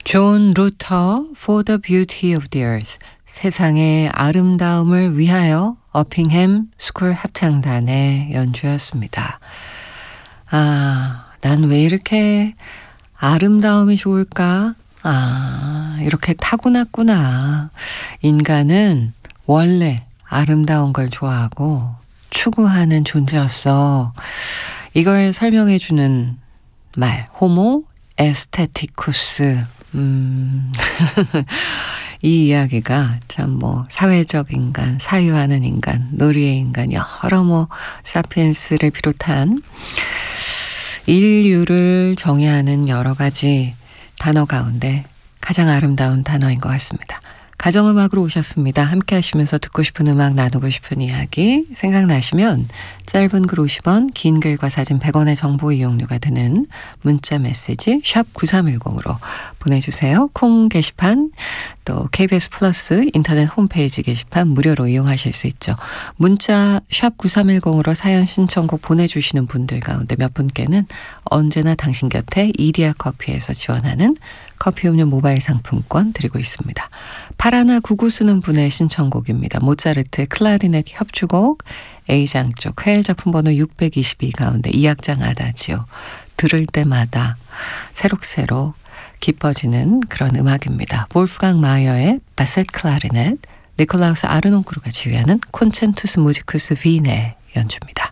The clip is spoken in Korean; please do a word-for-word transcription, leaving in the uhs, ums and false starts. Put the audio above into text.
존 루터 For the Beauty of the Earth 세상의 아름다움을 위하여 어핑햄 스쿨 합창단의 연주였습니다. 아, 난 왜 이렇게 아름다움이 좋을까? 아, 이렇게 타고났구나. 인간은 원래 아름다운 걸 좋아하고 추구하는 존재였어. 이걸 설명해주는 말, 호모 에스테티쿠스. 음, 이 이야기가 참 뭐 사회적 인간, 사유하는 인간, 놀이의 인간, 여러 뭐 사피엔스를 비롯한 인류를 정의하는 여러 가지 단어 가운데 가장 아름다운 단어인 것 같습니다. 가정음악으로 오셨습니다. 함께 하시면서 듣고 싶은 음악, 나누고 싶은 이야기 생각나시면 짧은 글 오십 원, 긴 글과 사진 백 원의 정보 이용료가 드는 문자 메시지 샵 구삼일공으로 보내주세요. 콩 게시판 또 케이비에스 플러스 인터넷 홈페이지 게시판 무료로 이용하실 수 있죠. 문자 샵 구삼일공으로 사연 신청곡 보내주시는 분들 가운데 몇 분께는 언제나 당신 곁에 이디야 커피에서 지원하는 커피 음료 모바일 상품권 드리고 있습니다. 파라나 구구 쓰는 분의 신청곡입니다. 모차르트의 클라리넷 협주곡 A장 쪽 회일 작품 번호 육백이십이 가운데 이 악장 아다지오 들을 때마다 새록새록 기뻐지는 그런 음악입니다. 볼프강 마이어의 바셋 클라리넷, 니콜라우스 아르논크루가 지휘하는 콘첸투스 무지쿠스 비네 연주입니다.